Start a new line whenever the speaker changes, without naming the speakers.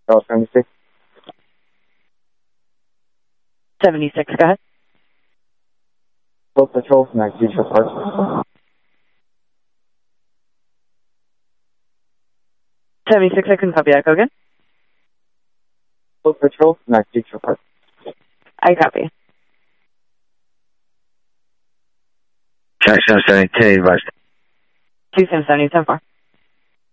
Oh, 76.
76, go ahead.
Boat Patrol from Exeter Park.
76, I couldn't copy that. Go again.
Boat Patrol from Exeter Park.
I copy.
Jackson 72, West.
2770, 10-4.